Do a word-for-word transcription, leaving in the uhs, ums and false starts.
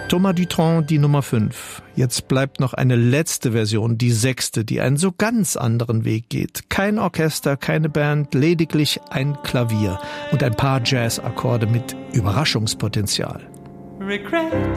Thomas Dutronc, die Nummer fünf. Jetzt bleibt noch eine letzte Version, die sechste, die einen so ganz anderen Weg geht. Kein Orchester, keine Band, lediglich ein Klavier und ein paar Jazz-Akkorde mit Überraschungspotenzial. Regret.